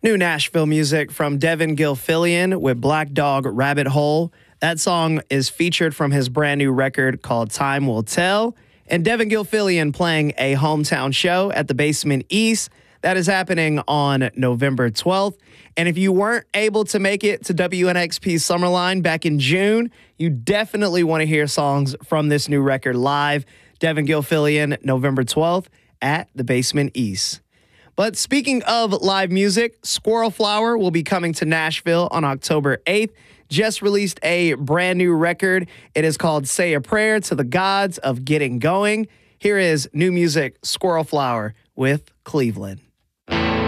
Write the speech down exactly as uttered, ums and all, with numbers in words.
New Nashville music from Devin Gilfillian with Black Dog Rabbit Hole. That song is featured from his brand new record called Time Will Tell. And Devin Gilfillian playing a hometown show at the Basement East. That is happening on November twelfth. And if you weren't able to make it to W N X P Summerline back in June, you definitely want to hear songs from this new record live. Devin Gilfillian, November twelfth at the Basement East. But speaking of live music, Squirrel Flower will be coming to Nashville on October eighth. Just released a brand new record. It is called Say a Prayer to the Gods of Getting Going. Here is new music, Squirrel Flower with Cleveland.